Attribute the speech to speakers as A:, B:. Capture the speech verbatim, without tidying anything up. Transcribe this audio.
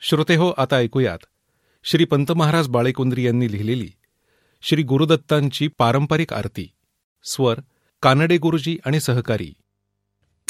A: श्रोतेहो, आता ऐकूयात श्री पंत महाराज बाळेकुंद्री यांनी लिहिलेली श्री गुरुदत्तांची पारंपरिक आरती. स्वर कानडे गुरुजी आणि सहकारी